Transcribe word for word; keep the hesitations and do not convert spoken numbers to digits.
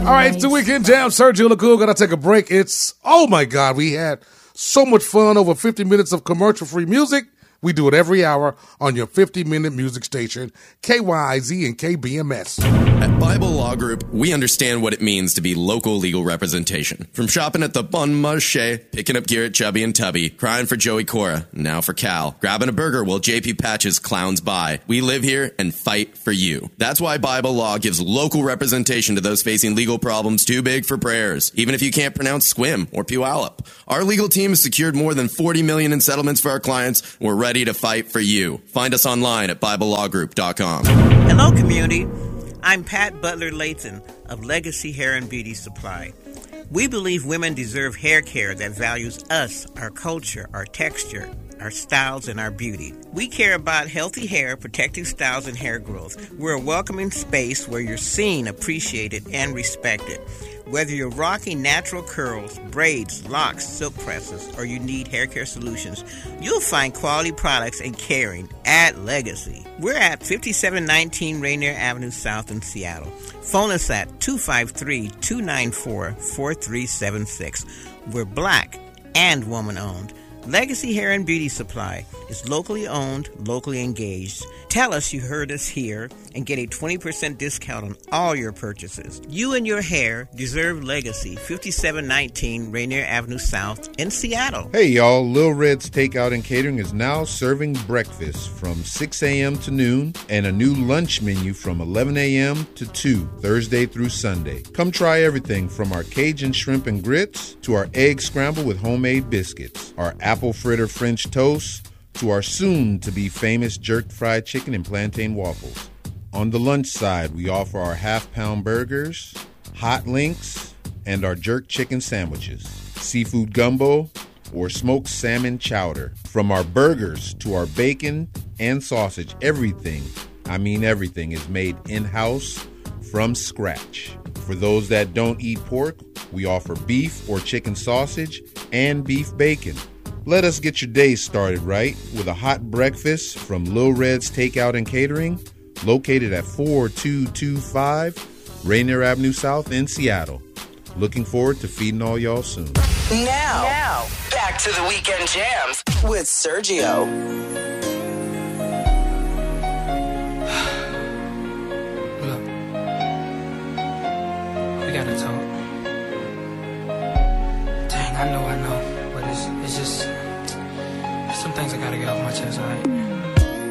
All right, it's the Weekend Jam. Sergio LaCour, gotta take a break. It's, oh my God, we had so much fun, over fifty minutes of commercial-free music. We do it every hour on your fifty-minute music station, K Y I Z and K B M S. At Bible Law Group, we understand what it means to be local legal representation. From shopping at the Bon Marché, picking up gear at Chubby and Tubby, crying for Joey Cora, now for Cal, grabbing a burger while J P Patches clowns by. We live here and fight for you. That's why Bible Law gives local representation to those facing legal problems too big for prayers, even if you can't pronounce Squim or Puyallup. Our legal team has secured more than forty million dollars in settlements for our clients. We're ready to fight for you. Find us online at Bible Law Group dot com. Hello, community. I'm Pat Butler-Layton of Legacy Hair and Beauty Supply. We believe women deserve hair care that values us, our culture, our texture, our styles, and our beauty. We care about healthy hair, protective styles, and hair growth. We're a welcoming space where you're seen, appreciated, and respected. Whether you're rocking natural curls, braids, locks, silk presses, or you need hair care solutions, you'll find quality products and caring at Legacy. We're at fifty-seven nineteen Rainier Avenue South in Seattle. Phone us at two five three, two nine four, four three seven six. We're Black and woman-owned. Legacy Hair and Beauty Supply is locally owned, locally engaged. Tell us you heard us here and get a twenty percent discount on all your purchases. You and your hair deserve Legacy, fifty-seven nineteen Rainier Avenue South in Seattle. Hey y'all, Lil Red's Takeout and Catering is now serving breakfast from six a.m. to noon and a new lunch menu from eleven a.m. to two, Thursday through Sunday. Come try everything from our Cajun shrimp and grits to our egg scramble with homemade biscuits, our apple fritter French toast, to our soon-to-be famous jerk fried chicken and plantain waffles. On the lunch side, we offer our half-pound burgers, hot links, and our jerk chicken sandwiches, seafood gumbo, or smoked salmon chowder. From our burgers to our bacon and sausage, everything, I mean everything, is made in-house from scratch. For those that don't eat pork, we offer beef or chicken sausage and beef bacon. Let us get your day started right with a hot breakfast from Lil Red's Takeout and Catering, located at four two two five Rainier Avenue South in Seattle. Looking forward to feeding all y'all soon. Now, now, back to the Weekend Jams with Sergio. Look, we gotta talk. Dang, I know, I know, but it's it's just some things I gotta get off my chest, alright?